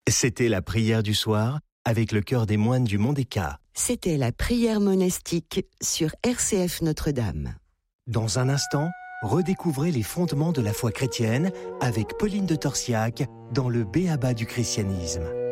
C'était la prière du soir avec le chœur des moines du Mont des Cats. C'était la prière monastique sur RCF Notre-Dame. Dans un instant, redécouvrez les fondements de la foi chrétienne avec Pauline de Torsiac dans le B.A.B.A. du christianisme.